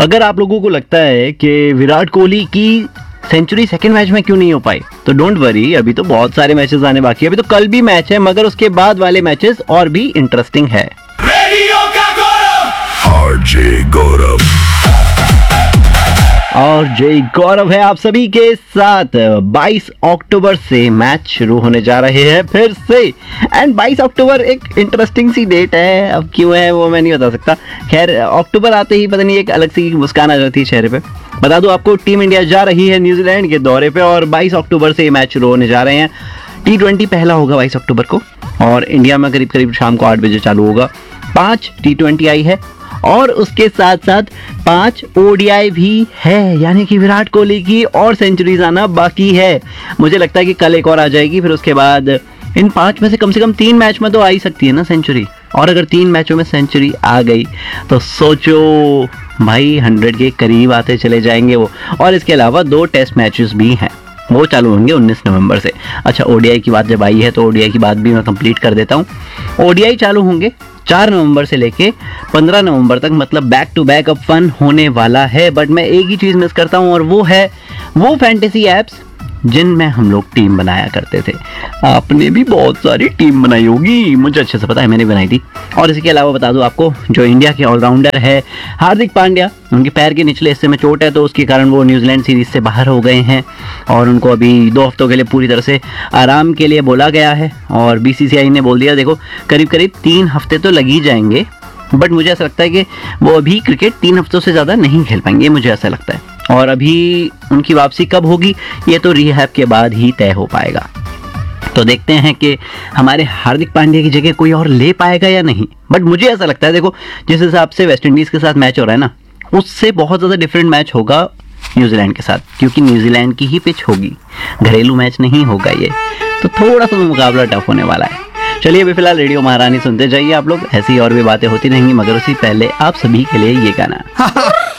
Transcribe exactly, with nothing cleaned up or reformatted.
अगर आप लोगों को लगता है कि विराट कोहली की सेंचुरी सेकंड मैच में क्यों नहीं हो पाई, तो डोंट वरी, अभी तो बहुत सारे मैचेस आने बाकी है। अभी तो कल भी मैच है, मगर उसके बाद वाले मैचेस और भी इंटरेस्टिंग है। रेडियो का गौरव, आरजे गौरव और जय गौरव है आप सभी के साथ। बाईस अक्टूबर से मैच शुरू होने जा रहे हैं फिर से। एंड बाईस अक्टूबर एक इंटरेस्टिंग सी डेट है, अब क्यों है वो मैं नहीं बता सकता। खैर, अक्टूबर आते ही पता नहीं एक अलग सी मुस्कान आ जाती है चेहरे पे। बता दूं आपको, टीम इंडिया जा रही है न्यूजीलैंड के दौरे पे और बाईस अक्टूबर से ये मैच शुरू होने जा रहे हैं। टी ट्वेंटी पहला होगा बाईस अक्टूबर को और इंडिया में करीब करीब शाम को आठ बजे चालू होगा। पाँच टी ट्वेंटी आई है और उसके साथ साथ पांच ओडीआई भी है, यानी कि विराट कोहली की और सेंचुरीज आना बाकी है। मुझे लगता है कि कल एक और आ जाएगी, फिर उसके बाद इन पांच में से कम से कम तीन मैच में तो आ ही सकती है ना सेंचुरी। और अगर तीन मैचों में सेंचुरी आ गई तो सोचो भाई, हंड्रेड के करीब आते चले जाएंगे वो। और इसके अलावा दो टेस्ट मैचेस भी हैं, वो चालू होंगे उन्नीस नवंबर से। अच्छा, ओडीआई की बात जब आई है तो ओडीआई की बात भी मैं कंप्लीट कर देता हूँ। ओडीआई चालू होंगे चार नवंबर से लेके पंद्रह नवंबर तक, मतलब बैक टू बैक अब फन होने वाला है। बट मैं एक ही चीज़ मिस करता हूँ और वो है वो फैंटेसी एप्स जिनमें हम लोग टीम बनाया करते थे। आपने भी बहुत सारी टीम बनाई होगी, मुझे अच्छे से पता है, मैंने बनाई थी। और इसके अलावा बता दूं आपको, जो इंडिया के ऑलराउंडर है हार्दिक पांड्या, उनके पैर के निचले हिस्से में चोट है, तो उसके कारण वो न्यूजीलैंड सीरीज से बाहर हो गए हैं और उनको अभी दो हफ्तों के लिए पूरी तरह से आराम के लिए बोला गया है। और बीसीसीआई ने बोल दिया, देखो करीब करीब तीन हफ्ते तो लग ही जाएंगे, बट मुझे ऐसा लगता है कि वो अभी क्रिकेट तीन हफ्तों से ज़्यादा नहीं खेल पाएंगे, मुझे ऐसा लगता है। और अभी उनकी वापसी कब होगी ये तो रिहैब के बाद ही तय हो पाएगा। तो देखते हैं कि हमारे हार्दिक पांड्या की जगह कोई और ले पाएगा या नहीं। बट मुझे ऐसा लगता है, देखो जिस हिसाब से वेस्ट इंडीज़ के साथ मैच हो रहा है ना, उससे बहुत ज़्यादा डिफरेंट मैच होगा न्यूजीलैंड के साथ, क्योंकि न्यूजीलैंड की ही पिच होगी, घरेलू मैच नहीं होगा ये, तो थोड़ा सा मुकाबला टफ होने वाला है। चलिए अभी फिलहाल रेडियो महारानी सुनते जाइए आप लोग, ऐसी और भी बातें होती रहेंगी, मगर उससे पहले आप सभी के लिए ये गाना।